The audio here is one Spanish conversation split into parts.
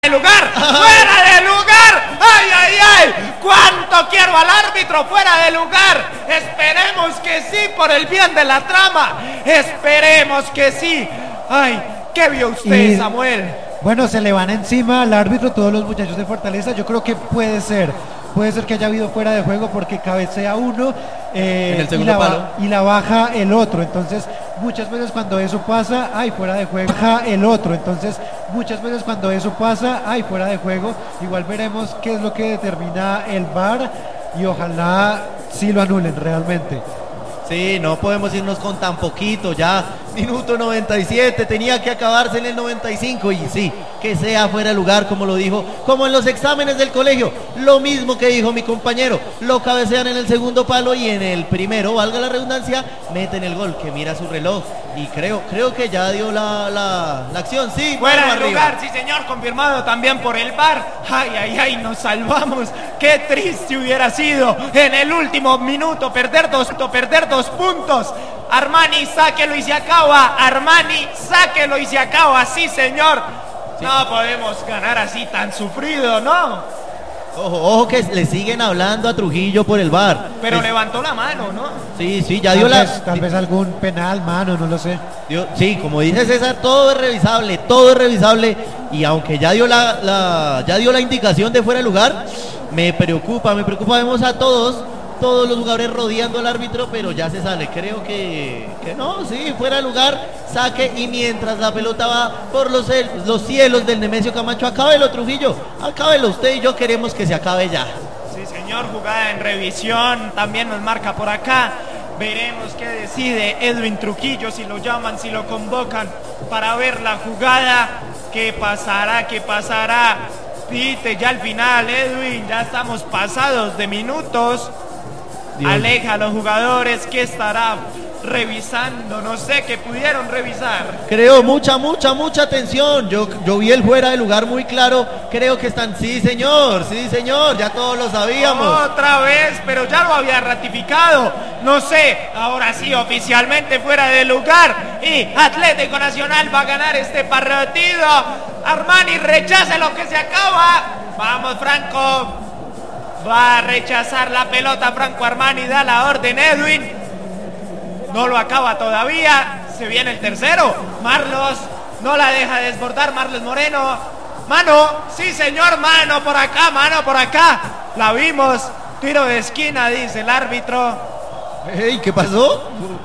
de lugar, fuera de lugar, ay, ay, ay, cuánto quiero al árbitro fuera de lugar, esperemos que sí, por el bien de la trama, esperemos que sí. Ay, ¿qué vio usted, Samuel? Bueno, se le van encima al árbitro todos los muchachos de Fortaleza. Yo creo que puede ser que haya habido fuera de juego porque cabecea uno en el segundo palo y la baja el otro. Entonces muchas veces cuando eso pasa, ay, fuera de juego, baja el otro. Entonces muchas veces cuando eso pasa, ay, fuera de juego. Igual veremos qué es lo que determina el VAR y ojalá sí lo anulen realmente. Sí, no podemos irnos con tan poquito, ya minuto 97, tenía que acabarse en el 95 y sí, que sea fuera de lugar, como lo dijo, como en los exámenes del colegio, lo mismo que dijo mi compañero, lo cabecean en el segundo palo y en el primero, valga la redundancia, meten el gol, que mira su reloj y creo que ya dio la acción, sí, fuera de lugar, sí señor, confirmado también por el VAR. Ay, ay, ay, nos salvamos, qué triste hubiera sido en el último minuto perder dos puntos. Armani, sáquelo y se acaba. Armani, sáquelo y se acaba. Sí, señor. Sí. No podemos ganar así tan sufrido, ¿no? Ojo que le siguen hablando a Trujillo por el VAR. Pero levantó la mano, ¿no? Sí, ya dio tal vez algún penal, mano, no lo sé. Sí, como dice César, todo es revisable. Y aunque ya dio la indicación de fuera de lugar, me preocupa. Vemos a todos los jugadores rodeando al árbitro, pero ya se sale, creo que no, sí, fuera de lugar, saque, y mientras la pelota va por los cielos del Nemesio Camacho, acábelo, Trujillo, acábelo, usted y yo queremos que se acabe ya. Sí señor, jugada en revisión, también nos marca por acá, veremos qué decide Edwin Trujillo, si lo llaman, si lo convocan para ver la jugada, qué pasará, pite ya al final, Edwin, ya estamos pasados de minutos. Dios. Aleja a los jugadores, que estará revisando, no sé, que pudieron revisar. Creo mucha atención, yo vi el fuera de lugar muy claro, creo que están, sí señor, ya todos lo sabíamos. Otra vez, pero ya lo había ratificado, no sé, ahora sí, oficialmente fuera de lugar, y Atlético Nacional va a ganar este partido. Armani rechaza lo que se acaba, vamos Franco. Va a rechazar la pelota Franco Armani, da la orden Edwin. No lo acaba todavía. Se viene el tercero. Marlos no la deja desbordar. Marlos Moreno. Mano. Sí, señor. Mano por acá. La vimos. Tiro de esquina, dice el árbitro. Hey, ¿qué pasó?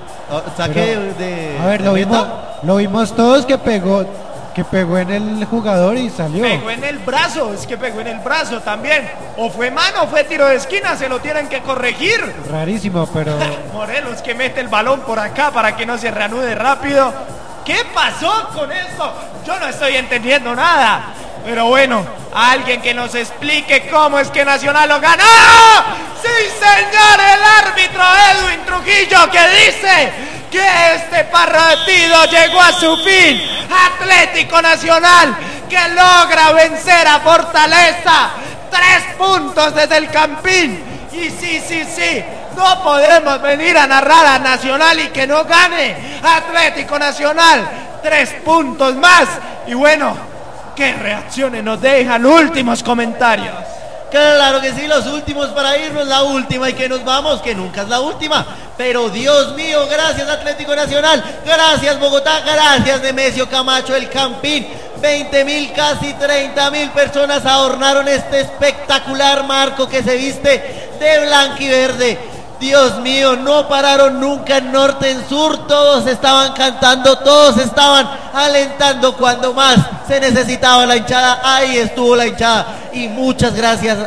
Saque de... A ver, lo vimos todos que pegó en el jugador y salió. Pegó en el brazo, es que pegó en el brazo también. O fue mano o fue tiro de esquina, se lo tienen que corregir. Rarísimo, pero... Morelos que mete el balón por acá para que no se reanude rápido. ¿Qué pasó con esto? Yo no estoy entendiendo nada. Pero bueno, alguien que nos explique cómo es que Nacional lo ganó. ¡Sí, señor! El árbitro Edwin Trujillo, que dice que este partido llegó a su fin. Atlético Nacional que logra vencer a Fortaleza. 3 puntos desde el Campín. Y sí, no podemos venir a narrar a Nacional y que no gane Atlético Nacional. 3 puntos más. Y bueno, ¿qué reacciones nos dejan? Últimos comentarios. Claro que sí, los últimos para irnos, la última y que nos vamos, que nunca es la última. Pero Dios mío, gracias Atlético Nacional, gracias Bogotá, gracias Nemesio Camacho, el Campín. 20.000, casi 30.000 personas adornaron este espectacular marco que se viste de blanco y verde. Dios mío, no pararon nunca en norte, en sur, todos estaban cantando, todos estaban alentando cuando más se necesitaba la hinchada, ahí estuvo la hinchada. Y muchas gracias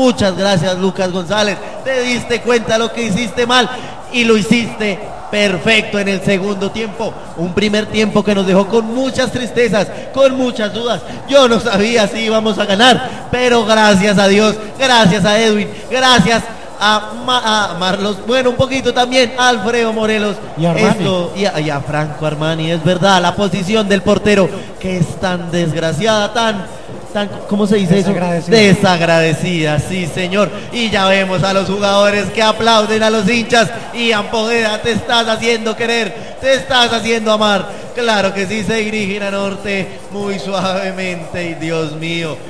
Lucas González, te diste cuenta lo que hiciste mal y lo hiciste perfecto en el segundo tiempo, un primer tiempo que nos dejó con muchas tristezas, con muchas dudas, yo no sabía si íbamos a ganar, pero gracias a Dios, gracias a Edwin, gracias a Marlos, bueno, un poquito también a Alfredo Morelos y a Franco Armani, es verdad, la posición del portero que es tan desgraciada, tan ¿cómo se dice eso? Desagradecida, sí señor. Y ya vemos a los jugadores que aplauden a los hinchas. Y Ampojeda, te estás haciendo querer, te estás haciendo amar. Claro que sí, se dirigen a norte muy suavemente y Dios mío,